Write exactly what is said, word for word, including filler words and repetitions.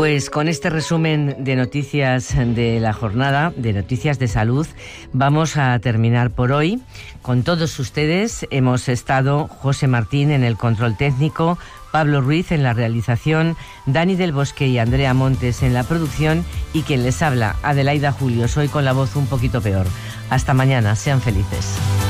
Pues con este resumen de noticias de la jornada, de noticias de salud, vamos a terminar por hoy. Con todos ustedes hemos estado José Martín en el control técnico, Pablo Ruiz en la realización, Dani del Bosque y Andrea Montes en la producción y quien les habla, Adelaida Julio, hoy con la voz un poquito peor. Hasta mañana, sean felices.